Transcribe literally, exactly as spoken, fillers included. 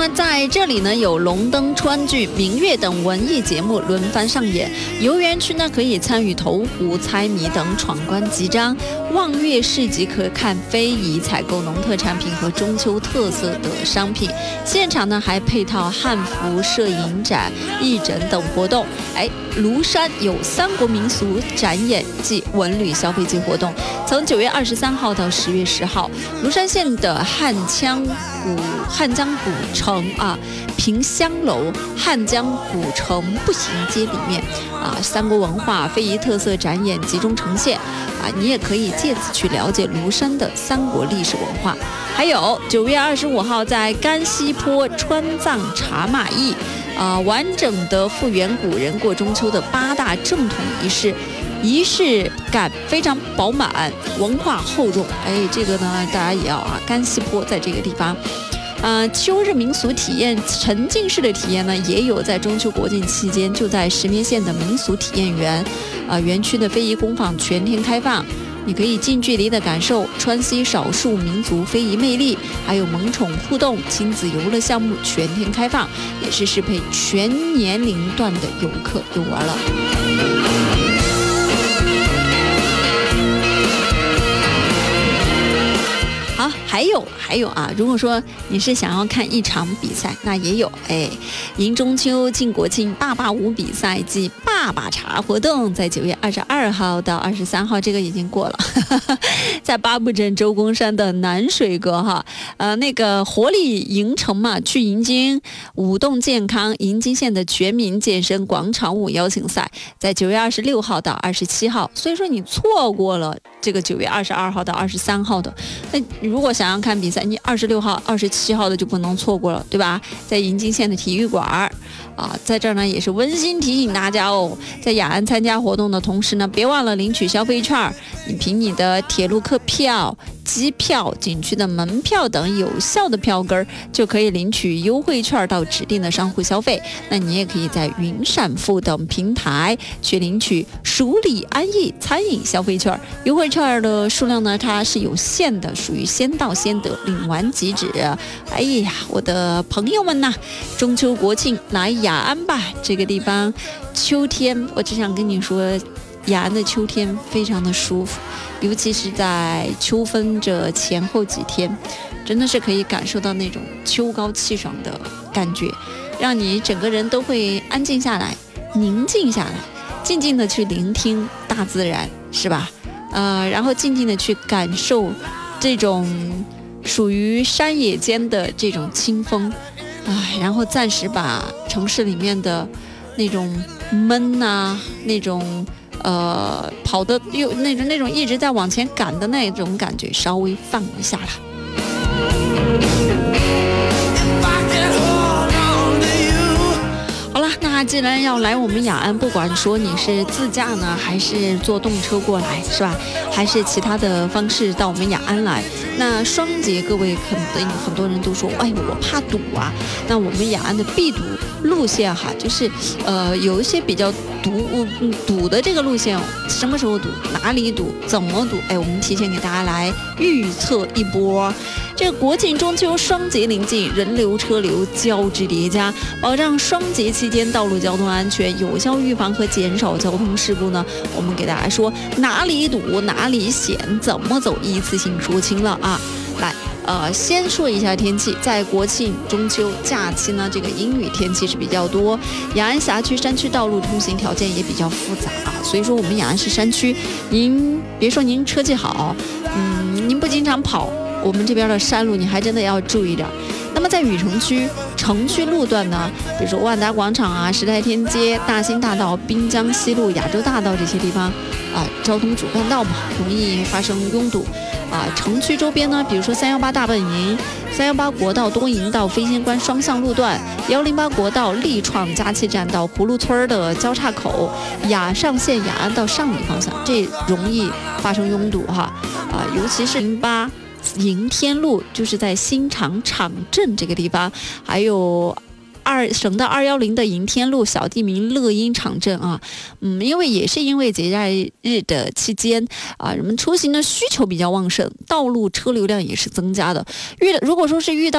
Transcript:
么在这里呢，有龙灯、川剧、明月等文艺节目轮番上演。游园区呢，可以参与投壶、猜谜等闯关集章。望月市集可看非遗，采购农特产品和中秋特色的商品。现场呢，还配套汉服、摄影展、义诊等活动。哎，庐山有三国民俗展演暨文旅消费季活动，从九月二十三号到十月十号，庐山县的汉江古汉江古城啊，萍香楼汉江古城步行街里面啊，三国文化、非遗特色展演集中呈现啊，你也可以借此去了解庐山的三国历史文化。还有九月二十五号在甘溪坡川藏茶马驿啊，完整的复原古人过中秋的八大正统仪式。仪式感非常饱满，文化厚重。哎，这个呢，大家也要啊，甘溪坡在这个地方。呃，秋日民俗体验沉浸式的体验呢，也有在中秋国庆期间，就在石棉县的民俗体验园，呃，园区的非遗工坊全天开放，你可以近距离的感受川西少数民族非遗魅力，还有萌宠互动、亲子游乐项目全天开放，也是适配全年龄段的游客游玩了。好，还有还有啊，如果说你是想要看一场比赛，那也有哎，迎中秋、庆国庆爸爸舞比赛及爸爸茶活动，在九月二十二号到二十三号，这个已经过了，在八步镇周公山的南水阁哈，呃，那个活力迎城嘛，去迎金舞动健康，迎金县的全民健身广场舞邀请赛，在九月二十六号到二十七号，所以说你错过了这个九月二十二号到二十三号的，那如果想要看比赛，你二十六号、二十七号的就不能错过了，对吧？在迎金县的体育馆啊，在这儿呢也是温馨提醒大家哦，在雅安参加活动的同时呢，别忘了领取消费券，你凭你的铁路客票、机票、景区的门票等有效的票根就可以领取优惠券到指定的商户消费。那你也可以在云闪付等平台去领取蜀里安逸餐饮消费券，优惠券的数量呢它是有限的，属于先到先得，领完即止。哎呀，我的朋友们呐，中秋国庆来雅安吧，这个地方秋天，我只想跟你说，雅安的秋天非常的舒服，尤其是在秋分这前后几天，真的是可以感受到那种秋高气爽的感觉，让你整个人都会安静下来，宁静下来，静静的去聆听大自然，是吧？呃，然后静静的去感受这种属于山野间的这种清风，唉，然后暂时把城市里面的那种闷啊，那种呃跑的又那种那种一直在往前赶的那种感觉稍微放一下啦。好了，那既然要来我们雅安，不管说你是自驾呢，还是坐动车过来，是吧？还是其他的方式到我们雅安来，那双节各位很很多人都说，哎，我怕堵啊。那我们雅安的必堵路线哈，就是呃有一些比较堵堵的这个路线，什么时候堵，哪里堵，怎么堵？哎，我们提前给大家来预测一波。这个国庆中秋双节临近，人流车流交织叠加，保障双节期间道路交通安全，有效预防和减少交通事故呢，我们给大家说哪里堵哪里险，怎么走一次性说清了啊。来，呃，先说一下天气，在国庆中秋假期呢，这个阴雨天气是比较多，雅安辖区山区道路通行条件也比较复杂啊，所以说我们雅安市山区，您别说您车技好，嗯，您不经常跑我们这边的山路，你还真的要注意点。那么在雨城区城区路段呢，比如说万达广场啊、时代天街、大兴大道、滨江西路、亚洲大道这些地方啊，交通主干道嘛，容易发生拥堵啊。城区周边呢，比如说三一八大本营、三一八国道东营到飞仙关双向路段、一零八国道力创佳期站到葫芦村的交叉口、雅上线雅安到上里方向，这容易发生拥堵哈啊，尤其是零八。迎天路就是在新场场镇这个地方，还有二省道二一零的迎天路小地名乐音场镇啊，嗯，因为也是因为节假日的期间啊，人们出行的需求比较旺盛，道路车流量也是增加的。遇如果说是遇到